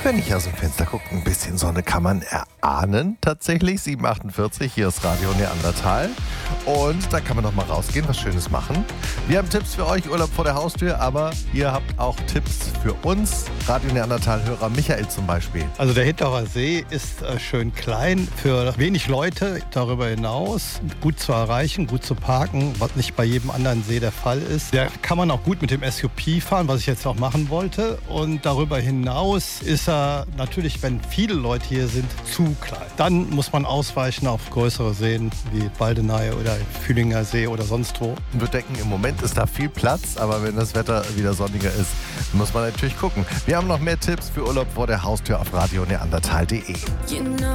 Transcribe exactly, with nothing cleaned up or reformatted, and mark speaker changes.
Speaker 1: Wenn ich aus dem Fenster gucke, ein bisschen Sonne kann man erahnen. Tatsächlich, sieben Uhr achtundvierzig, hier ist Radio Neandertal. Und da kann man noch mal rausgehen, was Schönes machen. Wir haben Tipps für euch, Urlaub vor der Haustür, aber ihr habt auch Tipps für uns. Radio Neandertal-Hörer Michael zum Beispiel.
Speaker 2: Also der Hitterer See ist äh, schön klein, für wenig Leute, darüber hinaus gut zu erreichen, gut zu parken, was nicht bei jedem anderen See der Fall ist. Da kann man auch gut mit dem S U P fahren, was ich jetzt auch machen wollte. Und darüber hinaus ist er natürlich, wenn viele Leute hier sind, zu klein. Dann muss man ausweichen auf größere Seen wie Baldeney oder Fühlinger See oder sonst wo.
Speaker 1: Wir denken, im Moment ist da viel Platz, aber wenn das Wetter wieder sonniger ist, muss man natürlich gucken. Wir haben noch mehr Tipps für Urlaub vor der Haustür auf radio neandertal punkt de.